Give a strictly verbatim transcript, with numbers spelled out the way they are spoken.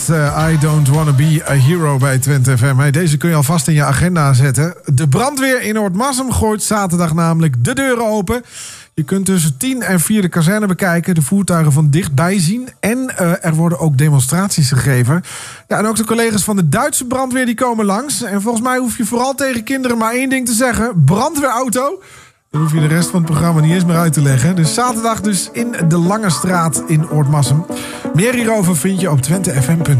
Uh, I don't wanna be a hero bij Twente F M. Hey, deze kun je alvast in je agenda zetten. De brandweer in Noord-Massum gooit zaterdag namelijk de deuren open. Je kunt tussen tien en vier de kazerne bekijken, de voertuigen van dichtbij zien. En uh, er worden ook demonstraties gegeven. Ja, en ook de collega's van de Duitse brandweer die komen langs. En volgens mij hoef je vooral tegen kinderen maar één ding te zeggen. Brandweerauto. Dan hoef je de rest van het programma niet eens meer uit te leggen. Dus zaterdag dus in de Lange Straat in Noord-Massum. Meer hierover vind je op twente f m punt n l.